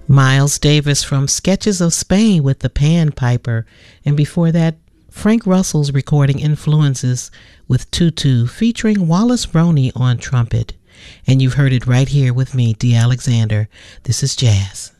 Miles Davis from Sketches of Spain with the Pan Piper. And before that, Frank Russell's recording Influences with Tutu featuring Wallace Roney on trumpet. And you've heard it right here with me, Dee Alexander. This is Jazz.